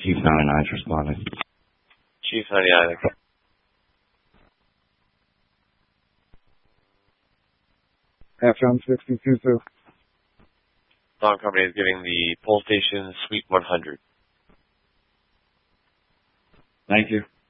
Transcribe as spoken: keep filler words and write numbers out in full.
Chief ninety-nine is responding. Chief ninety-nine. F M sixty-two two. Alarm company is giving the pole station Suite one hundred. Thank you.